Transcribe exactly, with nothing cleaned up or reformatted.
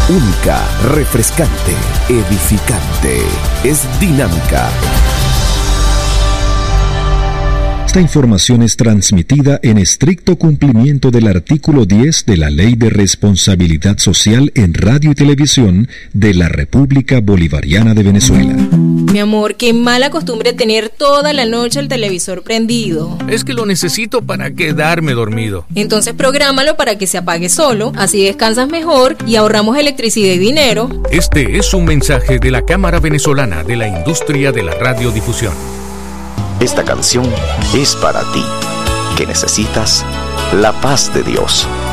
única, refrescante, edificante. Es Dinámica. Esta información es transmitida en estricto cumplimiento del artículo diez de la Ley de Responsabilidad Social en Radio y Televisión de la República Bolivariana de Venezuela. Mi amor, qué mala costumbre tener toda la noche el televisor prendido. Es que lo necesito para quedarme dormido. Entonces prográmalo para que se apague solo, así descansas mejor y ahorramos electricidad y dinero. Este es un mensaje de la Cámara Venezolana de la Industria de la Radiodifusión. Esta canción es para ti, que necesitas la paz de Dios.